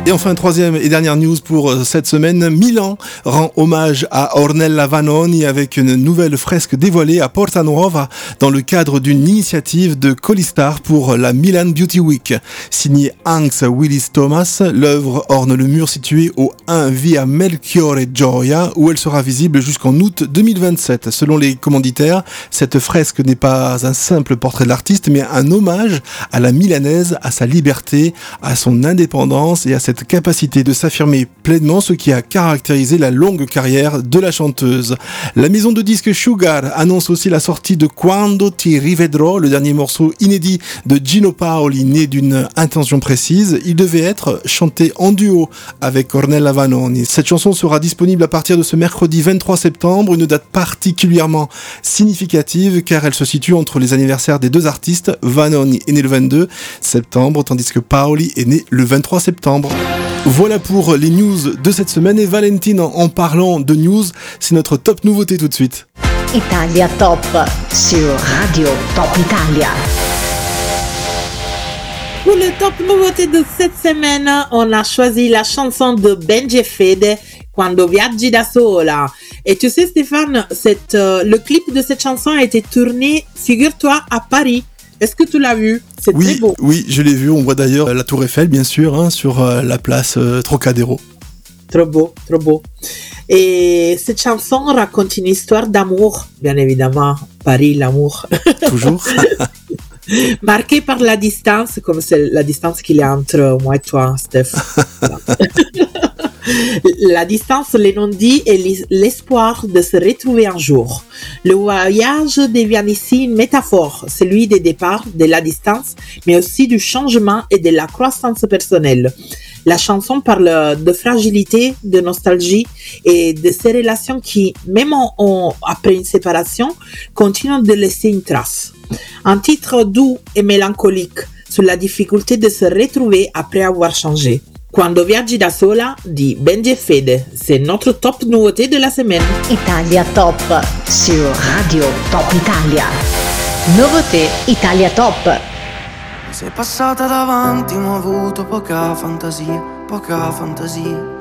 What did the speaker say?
Et enfin, troisième et dernière news pour cette semaine, Milan rend hommage à Ornella Vanoni avec une nouvelle fresque dévoilée à Porta Nuova dans le cadre d'une initiative de Colistar pour la Milan Beauty Week. Signé Hans Willis Thomas, l'œuvre orne le mur situé au 1 Via Melchiorre Gioia où elle sera visible jusqu'en août 2027. Selon les commanditaires, cette fresque n'est pas un simple portrait de l'artiste mais un hommage à la milanaise, à sa liberté, à son indépendance et à cette capacité de s'affirmer pleinement, ce qui a caractérisé la longue carrière de la chanteuse. La maison de disques Sugar annonce aussi la sortie de Quando ti rivedrò, le dernier morceau inédit de Gino Paoli, né d'une intention précise. Il devait être chanté en duo avec Ornella Vanoni. Cette chanson sera disponible à partir de ce mercredi 23 septembre, une date particulièrement significative car elle se situe entre les anniversaires des deux artistes. Vanoni est né le 22 septembre, tandis que Paoli est né le 23 septembre. Voilà pour les news de cette semaine et Valentine, en parlant de news, c'est notre top nouveauté tout de suite. Italia Top sur Radio Top Italia. Pour le top nouveauté de cette semaine, on a choisi la chanson de Benji e Fede, Quando viaggi da sola. Et tu sais Stéphane, le clip de cette chanson a été tourné, figure-toi, à Paris. Est-ce que tu l'as vu? C'est très beau. Oui, je l'ai vu. On voit d'ailleurs la Tour Eiffel, bien sûr, sur la place Trocadéro. Trop beau, trop beau. Et cette chanson raconte une histoire d'amour, bien évidemment. Paris, l'amour. Toujours. Marquée par la distance, comme c'est la distance qu'il y a entre moi et toi, Steph. La distance, les non-dits et l'espoir de se retrouver un jour. Le voyage devient ici une métaphore, celui des départs, de la distance, mais aussi du changement et de la croissance personnelle. La chanson parle de fragilité, de nostalgie et de ces relations qui, même après une séparation, continuent de laisser une trace. Un titre doux et mélancolique sur la difficulté de se retrouver après avoir changé. Quando viaggi da sola di Benji e Fede, c'est notre top nouveauté de la semaine. Italia Top sur Radio Top Italia. Nouveauté Italia Top. Sei passata davanti ma ho avuto poca fantasia, poca fantasia.